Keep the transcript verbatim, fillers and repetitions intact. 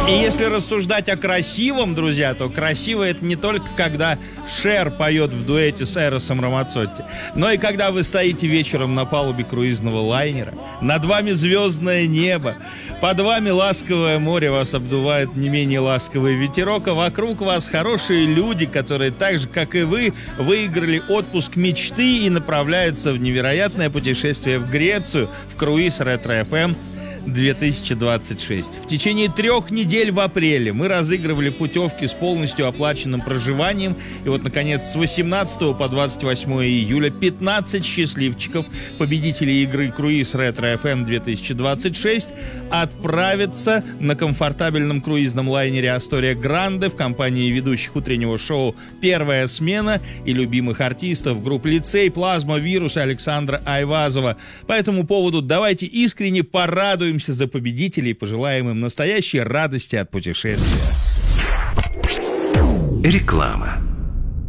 И если рассуждать о красивом, друзья, то красиво это не только когда Шер поет в дуэте с Эросом Рамацотти, но и когда вы стоите вечером на палубе круизного лайнера, над вами звездное небо, под вами ласковое море, вас обдувает не менее ласковый ветерок, а вокруг вас хорошие люди, которые так же, как и вы, выиграли отпуск мечты и направляются в невероятное путешествие в Грецию, в круиз Ретро-эф эм две тысячи двадцать шесть. В течение трех недель в апреле мы разыгрывали путевки с полностью оплаченным проживанием. И вот, наконец, с восемнадцатого по двадцать восьмое июля пятнадцать счастливчиков, победителей игры «Круиз Ретро-эф эм две тысячи двадцать шесть», отправятся на комфортабельном круизном лайнере «Астория Гранде» в компании ведущих утреннего шоу «Первая смена» и любимых артистов групп «Лицей», «Плазма», «Вирус» и Александра Айвазова. По этому поводу давайте искренне порадуем за победителей и пожелаем им настоящей радости от путешествия. Реклама.